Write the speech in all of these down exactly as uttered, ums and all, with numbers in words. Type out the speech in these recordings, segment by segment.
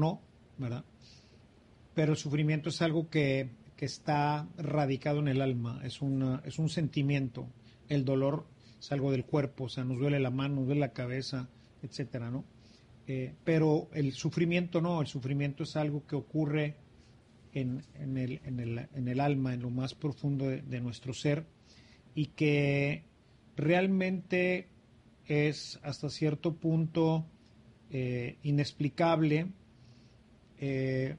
no, ¿verdad? Pero el sufrimiento es algo que, que está radicado en el alma, es, una, es un sentimiento. El dolor es algo del cuerpo, o sea, nos duele la mano, nos duele la cabeza, etcétera, ¿no? Eh, pero el sufrimiento no, el sufrimiento es algo que ocurre en, en, el, en, el, en el alma, en lo más profundo de, de nuestro ser, y que realmente es hasta cierto punto eh, inexplicable, eh,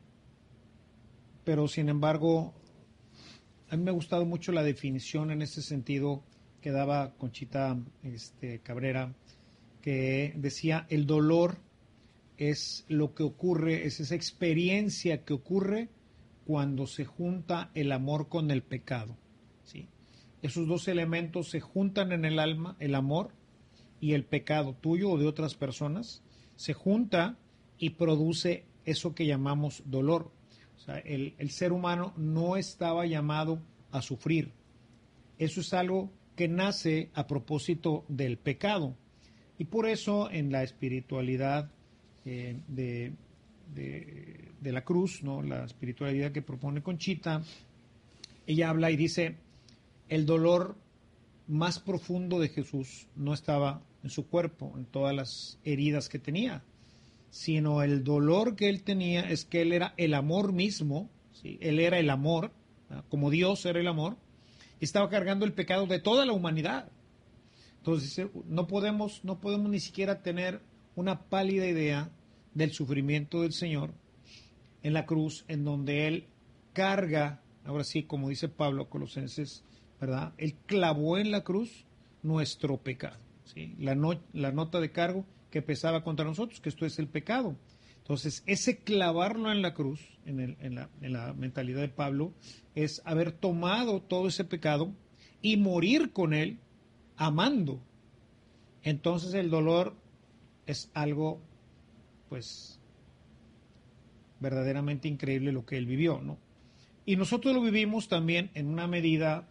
pero sin embargo, a mí me ha gustado mucho la definición en ese sentido que daba Conchita este, Cabrera, que decía, el dolor es lo que ocurre, es esa experiencia que ocurre cuando se junta el amor con el pecado, ¿sí? Esos dos elementos se juntan en el alma, el amor y el pecado tuyo o de otras personas, se junta y produce eso que llamamos dolor. O sea, el, el ser humano no estaba llamado a sufrir. Eso es algo que nace a propósito del pecado. Y por eso en la espiritualidad eh, de, de, de la cruz, ¿no? La espiritualidad que propone Conchita, ella habla y dice, el dolor más profundo de Jesús no estaba en su cuerpo, en todas las heridas que tenía, sino el dolor que él tenía es que él era el amor mismo, ¿sí? Él era el amor, ¿no? Como Dios era el amor, y estaba cargando el pecado de toda la humanidad. Entonces no podemos, no podemos ni siquiera tener una pálida idea del sufrimiento del Señor en la cruz, en donde Él carga, ahora sí, como dice Pablo, Colosenses, ¿verdad? Él clavó en la cruz nuestro pecado, ¿sí? La, no, la nota de cargo que pesaba contra nosotros, que esto es el pecado. Entonces, ese clavarlo en la cruz, en, el, en, la, en la mentalidad de Pablo, es haber tomado todo ese pecado y morir con él, amando. Entonces el dolor es algo, pues, verdaderamente increíble lo que él vivió, ¿no? Y nosotros lo vivimos también en una medida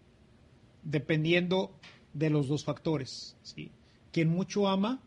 dependiendo de los dos factores, ¿sí? Quien mucho ama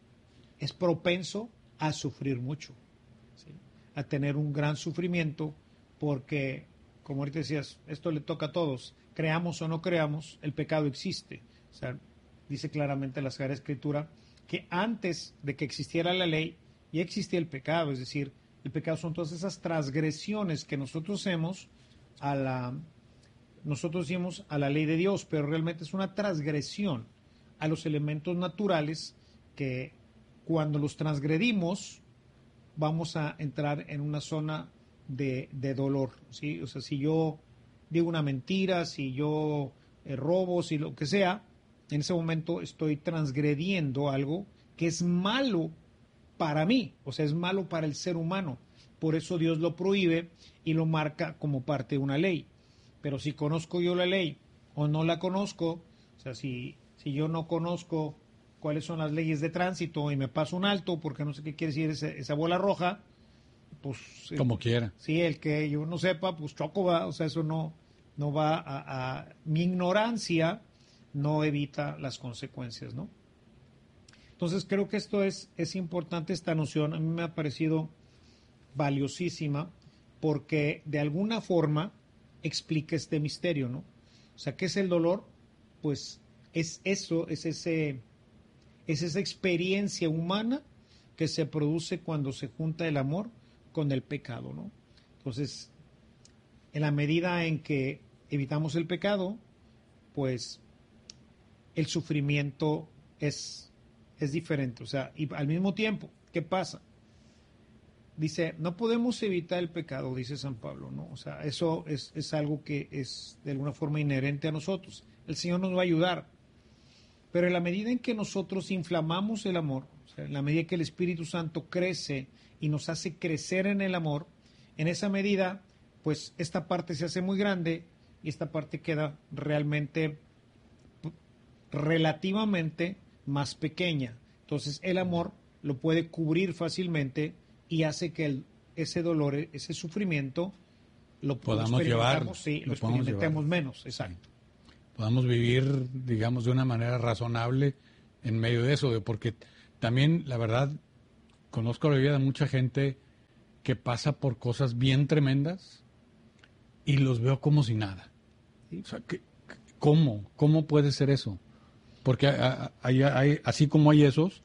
es propenso a sufrir mucho, ¿sí? A tener un gran sufrimiento, porque, como ahorita decías, esto le toca a todos, creamos o no creamos, el pecado existe. O sea, dice claramente la Sagrada Escritura que antes de que existiera la ley ya existía el pecado, es decir, el pecado son todas esas transgresiones que nosotros hacemos a la, nosotros decimos a la ley de Dios, pero realmente es una transgresión a los elementos naturales que cuando los transgredimos vamos a entrar en una zona de, de dolor, ¿sí? O sea, si yo digo una mentira, si yo eh, robo, si lo que sea, en ese momento estoy transgrediendo algo que es malo para mí, o sea, es malo para el ser humano. Por eso Dios lo prohíbe y lo marca como parte de una ley. Pero si conozco yo la ley o no la conozco, o sea, si, si yo no conozco cuáles son las leyes de tránsito y me paso un alto porque no sé qué quiere decir esa, esa bola roja, pues... Como el, quiera. Sí, el que yo no sepa, pues choco va, o sea, eso no, no va a, a... Mi ignorancia no evita las consecuencias, ¿no? Entonces creo que esto es, es importante, esta noción, a mí me ha parecido valiosísima porque de alguna forma explica este misterio, ¿no? O sea, ¿qué es el dolor? Pues es eso, es ese, es esa experiencia humana que se produce cuando se junta el amor con el pecado, ¿no? Entonces, en la medida en que evitamos el pecado, pues el sufrimiento es es diferente, o sea, y al mismo tiempo, ¿qué pasa? Dice, no podemos evitar el pecado, dice San Pablo, ¿no? O sea, eso es, es algo que es de alguna forma inherente a nosotros. El Señor nos va a ayudar, pero en la medida en que nosotros inflamamos el amor, o sea, en la medida que el Espíritu Santo crece y nos hace crecer en el amor, en esa medida, pues esta parte se hace muy grande y esta parte queda realmente, relativamente más pequeña. Entonces el amor lo puede cubrir fácilmente y hace que el, ese dolor, ese sufrimiento lo podamos llevar, sí, lo, lo experimentemos menos, exacto. Sí. Podamos vivir, digamos, de una manera razonable en medio de eso, porque también, la verdad, conozco la vida de mucha gente que pasa por cosas bien tremendas y los veo como si nada. O sea, ¿qué, ¿cómo? ¿Cómo puede ser eso? Porque hay, hay, así como hay esos...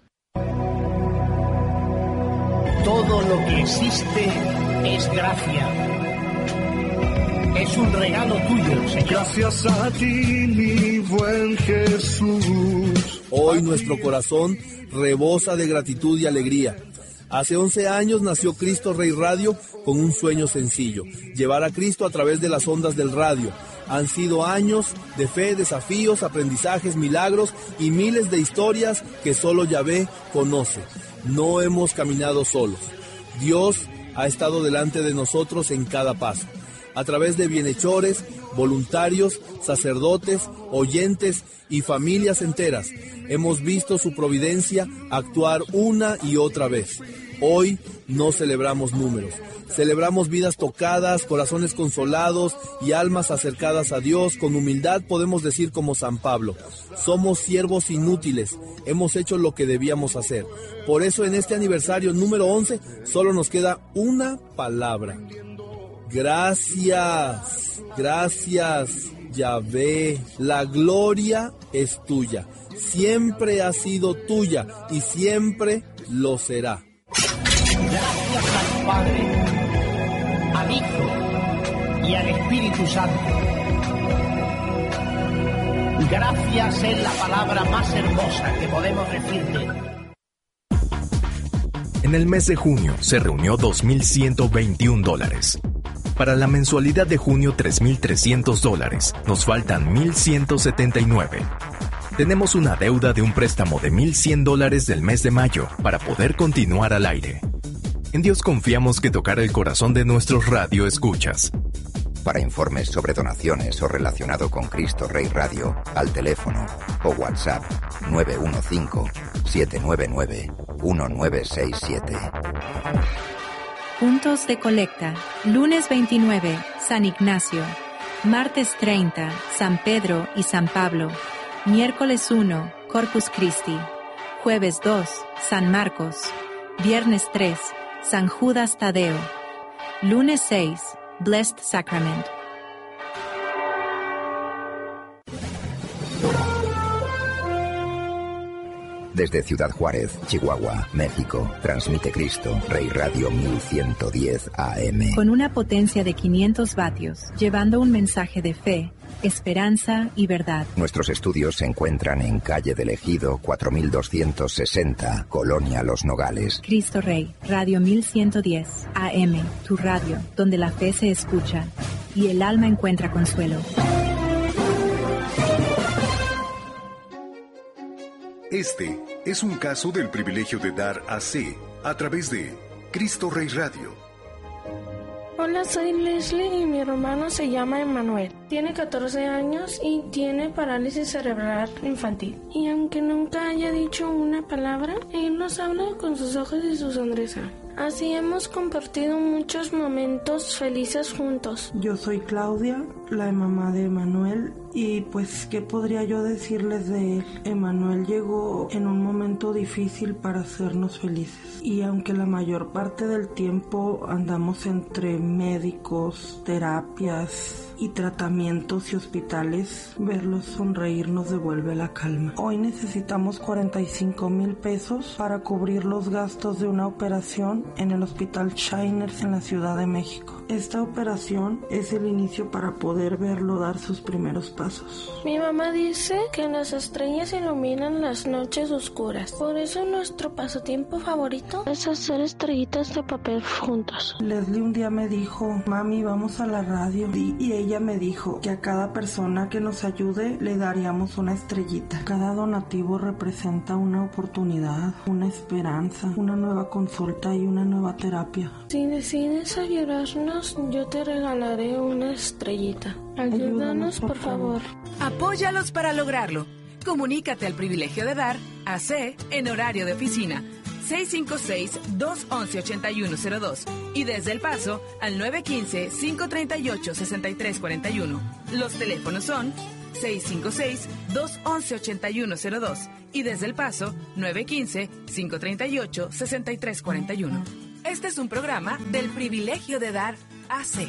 Todo lo que existe es gracia. Es un regalo tuyo, Señor. Gracias a ti, mi buen Jesús. Hoy nuestro corazón rebosa de gratitud y alegría. Hace once años nació Cristo Rey Radio con un sueño sencillo: llevar a Cristo a través de las ondas del radio. Han sido años de fe, desafíos, aprendizajes, milagros y miles de historias que solo Yahvé conoce. No hemos caminado solos. Dios ha estado delante de nosotros en cada paso. A través de bienhechores, voluntarios, sacerdotes, oyentes y familias enteras, hemos visto su providencia actuar una y otra vez. Hoy no celebramos números, celebramos vidas tocadas, corazones consolados y almas acercadas a Dios. Con humildad podemos decir como San Pablo: somos siervos inútiles, hemos hecho lo que debíamos hacer. Por eso en este aniversario número once solo nos queda una palabra: gracias, gracias, Yahvé. La gloria es tuya, siempre ha sido tuya y siempre lo será. Gracias al Padre, al Hijo y al Espíritu Santo. Gracias es la palabra más hermosa que podemos decirte. En el mes de junio se reunió dos mil ciento veintiuno dólares. Para la mensualidad de junio, tres mil trescientos dólares. Nos faltan mil ciento setenta y nueve. Tenemos una deuda de un préstamo de mil cien dólares del mes de mayo para poder continuar al aire. En Dios confiamos que tocará el corazón de nuestros radioescuchas. Para informes sobre donaciones o relacionado con Cristo Rey Radio, al teléfono o WhatsApp nueve uno cinco, siete nueve nueve, uno nueve seis siete. Puntos de colecta. Lunes veintinueve, San Ignacio. Martes treinta, San Pedro y San Pablo. Miércoles uno, Corpus Christi. Jueves dos, San Marcos. Viernes tres, San Judas Tadeo. Lunes seis, Blessed Sacrament. Desde Ciudad Juárez, Chihuahua, México, transmite Cristo Rey Radio mil ciento diez A M. Con una potencia de quinientos vatios, llevando un mensaje de fe, esperanza y verdad. Nuestros estudios se encuentran en calle del Ejido cuatro mil doscientos sesenta, Colonia Los Nogales. Cristo Rey, Radio mil ciento diez A M, tu radio, donde la fe se escucha y el alma encuentra consuelo. Este es un caso del privilegio de dar a C a través de Cristo Rey Radio. Hola, soy Leslie y mi hermano se llama Emanuel. Tiene catorce años y tiene parálisis cerebral infantil. Y aunque nunca haya dicho una palabra, él nos habla con sus ojos y su sonrisa. Así hemos compartido muchos momentos felices juntos. Yo soy Claudia, la mamá de Emanuel, y pues, ¿qué podría yo decirles de él? Emanuel llegó en un momento difícil para hacernos felices. Y aunque la mayor parte del tiempo andamos entre médicos, terapias y tratamientos y hospitales, verlos sonreír nos devuelve la calma. Hoy necesitamos cuarenta y cinco mil pesos para cubrir los gastos de una operación en el Hospital Shiners en la Ciudad de México. Esta operación es el inicio para poder verlo dar sus primeros pasos. Mi mamá dice que las estrellas iluminan las noches oscuras. Por eso nuestro pasatiempo favorito es hacer estrellitas de papel juntos. Leslie un día me dijo: mami, vamos a la radio. Y, y ella me dijo que a cada persona que nos ayude le daríamos una estrellita. Cada donativo representa una oportunidad, una esperanza, una nueva consulta y una nueva terapia. Si decides ayudarnos, yo te regalaré una estrellita. Ayúdanos, por favor. Apóyalos para lograrlo. Comunícate al privilegio de dar a C en horario de oficina seis cinco seis, dos once, ochenta y uno cero dos y desde El Paso al nueve uno cinco, cinco tres ocho, seis tres cuatro uno. Los teléfonos son seis cinco seis, dos once, ochenta y uno cero dos y desde El Paso nueve uno cinco, cinco tres ocho, seis tres cuatro uno. Este es un programa del privilegio de dar A C.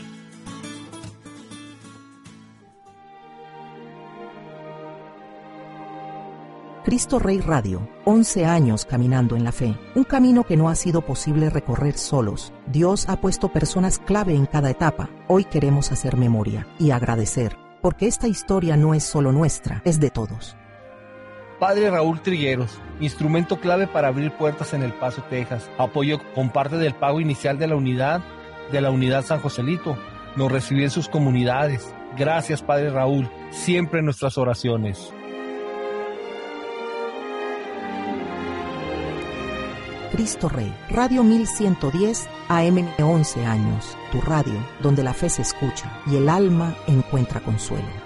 Cristo Rey Radio, once años caminando en la fe, un camino que no ha sido posible recorrer solos. Dios ha puesto personas clave en cada etapa. Hoy queremos hacer memoria y agradecer, porque esta historia no es solo nuestra, es de todos. Padre Raúl Trigueros, instrumento clave para abrir puertas en El Paso, Texas. Apoyo con parte del pago inicial de la unidad, de la unidad San Joselito. Nos recibió en sus comunidades. Gracias, Padre Raúl, siempre en nuestras oraciones. Cristo Rey, Radio mil ciento diez A M, once años, tu radio, donde la fe se escucha y el alma encuentra consuelo.